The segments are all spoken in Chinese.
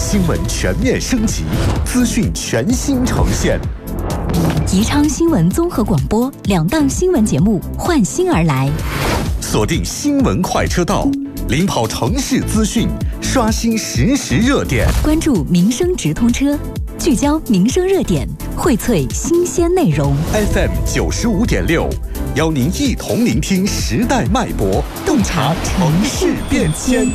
新闻全面升级，资讯全新呈现。 宜昌新闻综合广播2档新闻节目换新而来， 锁定新闻快车道，领跑城市资讯，刷新实时热点， 关注民生直通车，聚焦民生热点，荟萃新鲜内容。 FM 95.6，邀您一同聆听时代脉搏，洞察城市变迁。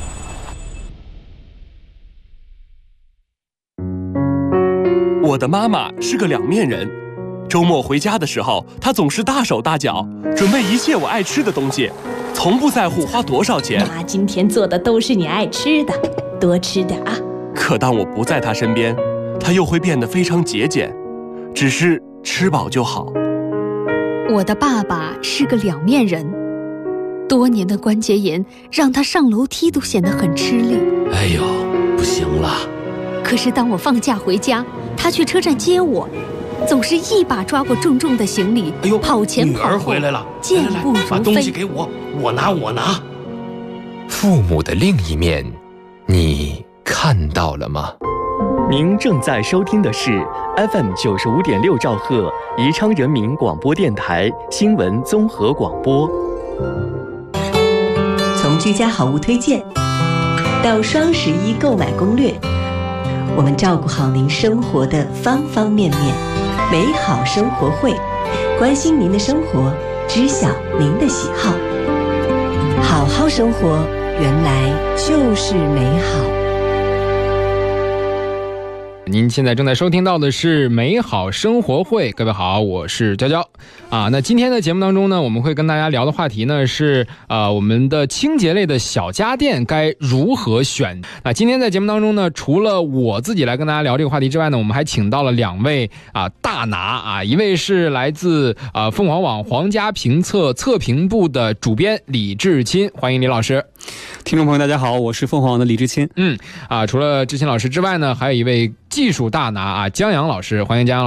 我的妈妈是个两面人，周末回家的时候，她总是大手大脚，准备一切我爱吃的东西，从不在乎花多少钱。 妈今天做的都是你爱吃的，多吃点啊。 可当我不在她身边，她又会变得非常节俭，只是吃饱就好。 我的爸爸是个两面人，多年的关节炎让他上楼梯都显得很吃力。 哎呦，不行了。 可是当我放假回家，他去车站接我，总是一把抓过重重的行李，跑前跑后， 女儿回来了， 健步如飞。 把东西给我，我拿。 父母的另一面，你看到了吗？ 您正在收听的是 FM 95.6兆赫宜昌人民广播电台新闻综合广播。 从居家好物推荐到双11购买攻略，我们照顾好您生活的方方面面。美好生活会，关心您的生活，知晓您的喜好。好好生活，原来就是美好。 您现在正在收听到的是美好生活会，各位好，我是娇娇那今天的节目当中呢，我们会跟大家聊的话题呢是我们的清洁类的小家电该如何选。那今天在节目当中呢，除了我自己来跟大家聊这个话题之外呢，我们还请到了2位大拿一位是来自凤凰网皇家评测测评部的主编李志钦，欢迎李老师。 听众朋友大家好，我是凤凰网的李志钦。 除了志钦老师之外呢，还有一位技术大拿江阳老师，欢迎江阳老师。